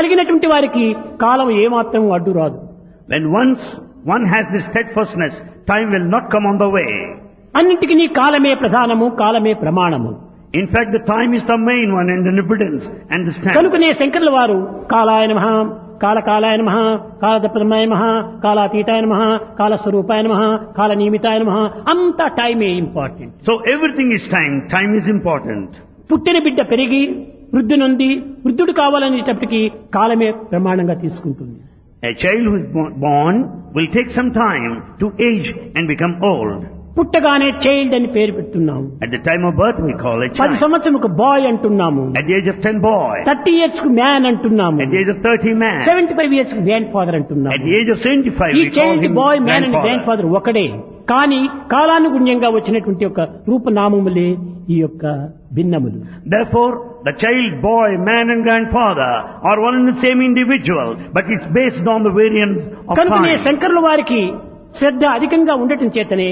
కలిగినటువంటి వారికి కాలం ఏమాత్రం అడ్డు రాదు. When once one has this steadfastness, time will not come on the way. అన్నింటికి కాలమే ప్రధానము, కాలమే ప్రమాణము. In fact, the time is the main one and the evidence and the standard. కనుకనే శంకరుల వారు కాలాయ నమః, కాలకాలాయ నమః, కాలదప్రమాయ నమః, కాలాతీతాయ నమః, కాలస్వరూపాయ నమః, కాలనియమితాయ నమః, అంతా టైమే important. So everything is time. Time is important. పుట్టిన బిడ్డ పెరిగి వృద్ధి నుండి వృద్ధుడు కావాలనేటప్పటికీ కాలమే ప్రమాణంగా తీసుకుంటుంది. A child who is born will take some time to age and become old. పుట్టగానే చైల్డ్ అని పేరు పెడుతున్నాము. At the time of birth we call it 10 child. సంవత్సరముకు bye అంటున్నాము. At the age of 10 boy. 30 years కు man అంటున్నాము. At the age of 30 man. 75 years కు grand father అంటున్నాము. At the age of 75 ఈ we call child him bye man and grand grandfather. Father ఒకడే. కానీ కాలానుగుణ్యంగా వచ్చినటువంటి ఒక రూపనామములే ఈ యొక్క భిన్నములు. Therefore, the child, boy, man and grandfather are one and the same individual, but it's based on the variance of కనుకనే time. శంకరుల వారికి శ్రద్ధ అధికంగా ఉండటం చేతనే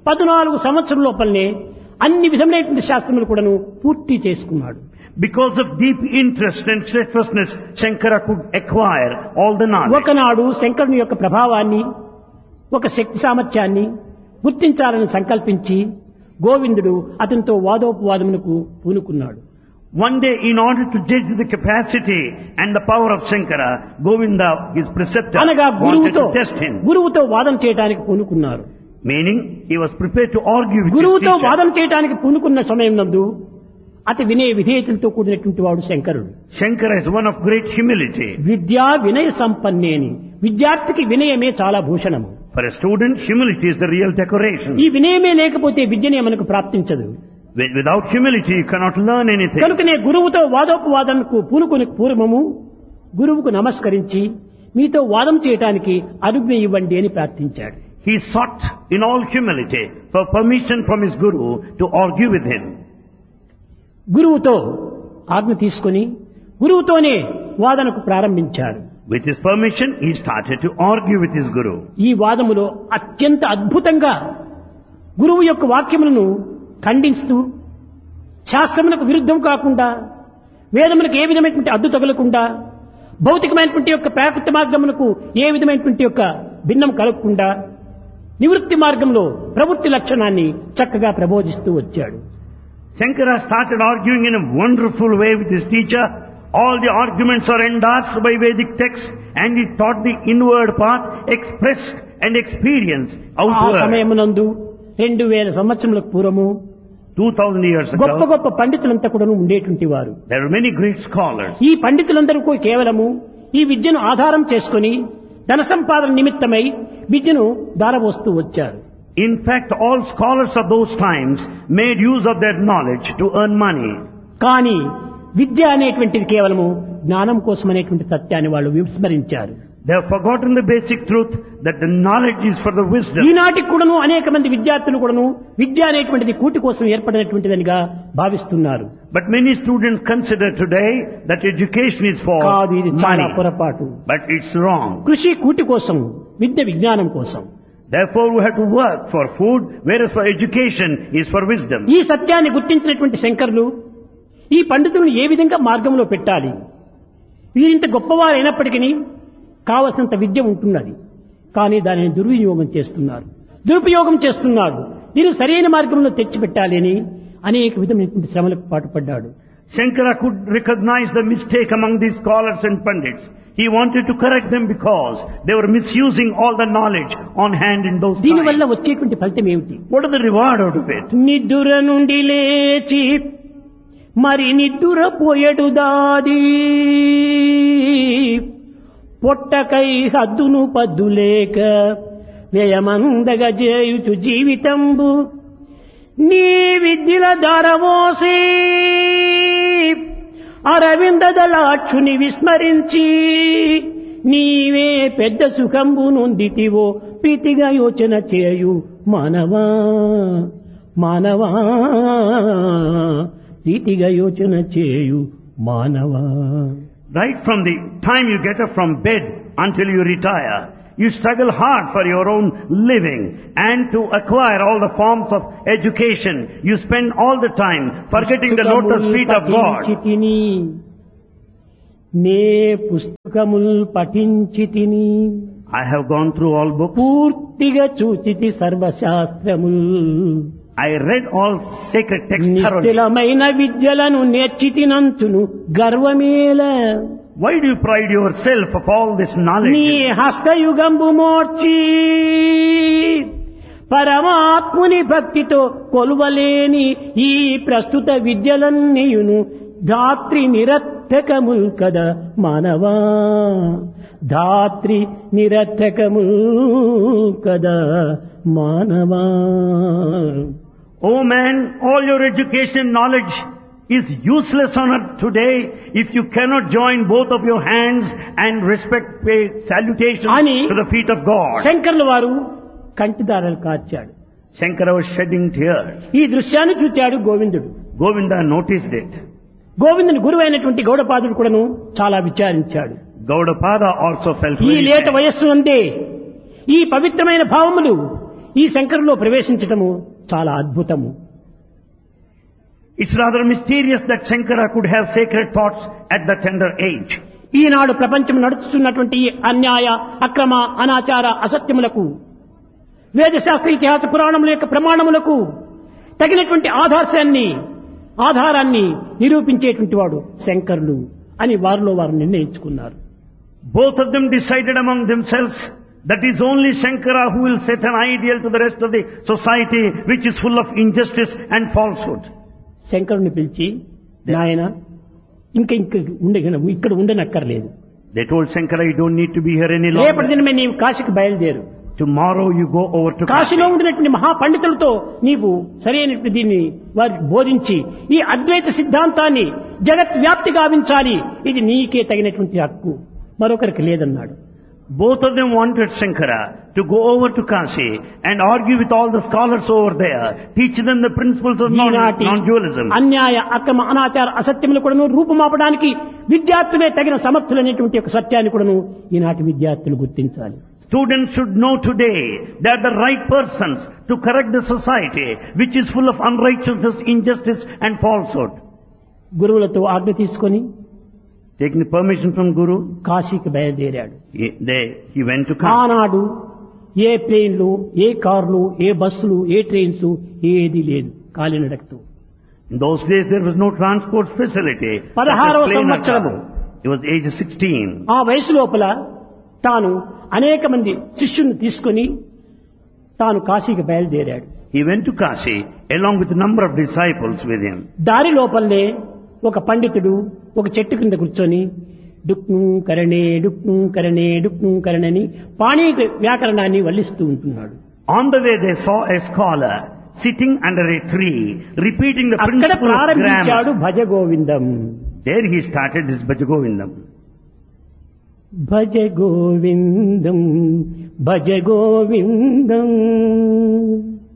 14 సంవత్సరం లోపలనే అన్ని విధములైనటువంటి శాస్త్రములు కూడాను పూర్తి చేసుకున్నాడు. Because of deep interest and steadfastness, Shankara could acquire all the knowledge. ఒకనాడు శంకరుని యొక్క ప్రభావాన్ని, ఒక శక్తి సామర్థ్యాన్ని గుర్తించాలని సంకల్పించి గోవిందుడు అతనితో వాదోపవాదమునకు పూనుకున్నాడు. One day, in order to judge the capacity and the power of Shankara, Govinda, his preceptor, అనగా wanted to test him. గురువుతో వాదం చేయడానికి పూనుకున్నారు. Meaning, he was prepared to argue with his గురువుతో teacher. వాదం చేయడానికి పూనుకున్న సమయం నందు అతి వినయ విధేయతలతో కూడినటువంటి వాడు శంకరుడు. Shankara is one of great humility. విద్యా వినయ సంపన్నేని, విద్యార్థికి వినయమే చాలా భూషణము. For a student, humility is the real decoration. ఈ వినయమే లేకపోతే విద్యనే మనకు ప్రాప్తించదు. Without humility, you cannot learn anything. కనుకనే గురువుతో వాదోపవాదనకు పూనుకుని పూర్వము గురువుకు నమస్కరించి మీతో వాదం చేయడానికి అనుజ్ఞ ఇవ్వండి అని ప్రార్థించాడు. He sought in all humility for permission from his guru to argue with him. గురువుతో ఆజ్ఞ తీసుకుని గురువుతోనే వాదనకు ప్రారంభించాడు. With his permission, he started to argue with his guru. ఈ వాదములో అత్యంత అద్భుతంగా గురువు యొక్క వాక్యములను ఖండిస్తూ శాస్త్రములకు విరుద్ధం కాకుండా, వేదములకు ఏ విధమైనటువంటి అడ్డు తగలకుండా, భౌతికమైనటువంటి యొక్క ప్రాకృత మార్గములకు ఏ విధమైనటువంటి యొక్క భిన్నం కలగకుండా నివృత్తి మార్గంలో ప్రవృత్తి లక్షణాన్ని చక్కగా ప్రబోధిస్తూ వచ్చాడు. Shankara started arguing in a wonderful way with his teacher. All the arguments are endorsed by Vedic texts, and he taught the inward path expressed and experienced ఆ outward. సమయమునందు 2000 సంవత్సరములకు పూర్వము 2000 years గొప్ప ago, గొప్ప పండితులంతా కూడా ఉండేటువంటి వారు. there were many great scholars. ఈ పండితులందరూ కూడా కేవలము ఈ విద్యను ఆధారం చేసుకుని ధన సంపాదన నిమిత్తమై విద్యను దారబోస్తూ వచ్చారు. In fact, all scholars of those times made use of their knowledge to earn money. కానీ విద్య అనేటువంటిది కేవలము జ్ఞానం కోసం అనేటువంటి సత్యాన్ని వాళ్ళు విస్మరించారు. They have forgotten the basic truth that the knowledge is for the wisdom. ఈనాటికి కూడాను అనేక మంది విద్యార్థులు కూడాను విద్య అనేటువంటిది కూటి కోసం ఏర్పడినటువంటిదిగా భావిస్తున్నారు. But many students consider today that education is for కాదు, ఇది చాలా money. పొరపాటు. But it's wrong. కృషి కూటి కోసం, విద్య విజ్ఞానం కోసం. Therefore, we have to work for food, whereas for education is for wisdom. ఈ సత్యాన్ని గుర్తించినటువంటి శంకరులు ఈ పండితులను ఏ విధంగా మార్గంలో పెట్టాలి, వీరింత గొప్పవారైనప్పటికీ కావలసినంత విద్య ఉంటున్నది, కానీ దానిని దుర్వినియోగం చేస్తున్నారు, దురుపయోగం చేస్తున్నారు. దీన్ని సరైన మార్గంలో తెచ్చిపెట్టాలి అని అనేక విధమైనటువంటి శ్రమలకు పాటుపడ్డాడు. Shankara could recognize the mistake among these scholars and pandits. He wanted to correct them because they were misusing all the knowledge on hand in those దీనివల్ల times. వచ్చేటువంటి ఫలితం ఏమిటి? What is the reward out of it? నిద్దుర నుండి లేచి మరి నిద్దుర పోయడు దాది, పొట్టకై హద్దును పద్దులేక వ్యయమందగ చేయుచు జీవితంబు నీ విద్యల దారమోసి అరవిందదలాక్షుని విస్మరించి నీవే పెద్ద సుఖంబు నొందితివో ప్రీతిగా యోచన చేయు మానవా, మానవా, ప్రీతిగా యోచన చేయు మానవా. Right from the time you get up from bed until you retire, you struggle hard for your own living and to acquire all the forms of education. You spend all the time forgetting the lotus feet of God. నే కముల్ పఠించితిని I have gone through all books. పూర్తిగా చూచితి సర్వశాస్త్రముల్ I read all sacred texts thoroughly. నిశ్చలమైన విద్యలను నేర్చితినంచును గర్వమేల Why do you pride yourself of all this knowledge? నీ హస్తయుగంబు మోర్చి పరమాత్ముని భక్తితో కొలువలేని ఈ ప్రస్తుత విద్యలన్నీయును ధాత్రి నిరర్థకముల్ కదా మానవా ధాత్రి నిరర్థకముల్ కదా మానవా. Oh man, all your education and knowledge is useless on earth today if you cannot join both of your hands and respect, pay salutation Ani to the feet of God. శంకరుల వారు కంటిదారాలు కార్చాడు. Shankara was shedding tears. ఈ దృశ్యాన్ని చూచాడు గోవిందుడు. Govinda noticed it. గోవిందుని గురువైనటువంటి గౌడపాదుడు కూడాను చాలా విచారించాడు. Gaudapada also felt ఈ very లేత sad. వయస్సు అందే ఈ పవిత్రమైన భావములు ఈ శంకరులో ప్రవేశించటము చాలా అద్భుతము. It's rather mysterious that Shankara could have sacred thoughts at the tender age. ఈనాడు ప్రపంచం నడుస్తున్నటువంటి ఈ అన్యాయ అక్రమ అనాచార అసత్యములకు వేదశాస్త్ర ఇతిహాస పురాణముల యొక్క ప్రమాణములకు తగినటువంటి ఆధారాన్ని నిరూపించేటువంటి వాడు శంకరులు అని వారిలో వారు నిర్ణయించుకున్నారు. Both of them decided among themselves that is only Shankara who will set an ideal to the rest of the society which is full of injustice and falsehood. శంకరుని పిలిచి నాయన ఇక్కడ ఉండనక్కర్లేదు. They told Shankara, you don't need to be here any రేపటి longer. దినమే నీవు కాశీకి బయలుదేరు. Tomorrow you go over to కాశీలో Kashi. ఉండినటువంటి మహాపండితులతో నీవు సరైనటువంటి దీన్ని వారికి బోధించి ఈ అద్వైత సిద్ధాంతాన్ని జగత్ వ్యాప్తి గావించాలి. ఇది నీకే తగినటువంటి హక్కు, మరొకరికి లేదన్నాడు. Both of them wanted Shankara to go over to Kashi and argue with all the scholars over there, teach them the principles of ఈనాటి non-dualism. అన్యాయ అక్రమ అనాచార అసత్యములు కూడాను రూపుమాపడానికి విద్యార్థులే తగిన సమర్థులనేటువంటి ఒక సత్యాన్ని కూడాను ఈనాటి విద్యార్థులు గుర్తించాలి. Students should know today they are the right persons to correct the society which is full of unrighteousness, injustice and falsehood. గురువులతో ఆజ్ఞ తీసుకొని Taking permission from Guru, కాశీకి బయలుదేరాడు. he went to Kashi. ఆనాడు ఏ ప్లేన్లు, ఏ కార్లు, ఏ బస్సులు, ఏ ట్రైన్స్ ఏది లేదు, కాలినడకతో. In those days there was no transport facility. 16వ సంవత్సరము. He was age 16. ఆ వయసు లోపల తాను అనేక మంది శిష్యుల్ని తీసుకొని తాను కాశీకి బయలుదేరాడు. He went to Kashi along with a number of disciples with him. దారి లోపలనే ఒక పండితుడు ఒక చెట్టు కింద కూర్చొని డుక్ను కరణే డుక్ను కరణే డుక్ను కరణని పాణీ వ్యాకరణాన్ని వల్లిస్తూ ఉంటున్నాడు. On the way they saw a scholar sitting under a tree repeating the అక్కడ principle of ప్రారంభించాడు grammar. Bhaja Govindam. There he started his Bhajagovindam. Bhaja Govindam Bhaja Govindam